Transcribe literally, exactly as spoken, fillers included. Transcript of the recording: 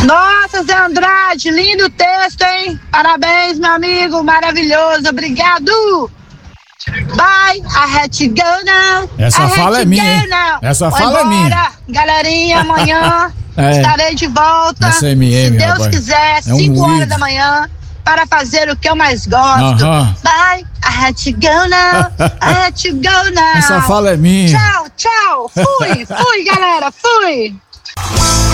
Nossa, Zé Andrade, lindo texto, hein? Parabéns, meu amigo, maravilhoso, obrigado. Bye, I had to go now. Essa fala é minha, hein? Essa fala é minha. Galerinha, amanhã é. estarei de volta. Essa é M M, se Deus rapaz. quiser, é um cinco horas vídeo. da manhã, para fazer o que eu mais gosto. Uh-huh. Bye, I had to go now. I had to go now. Essa fala é minha. Tchau, tchau. Fui, fui, galera, fui.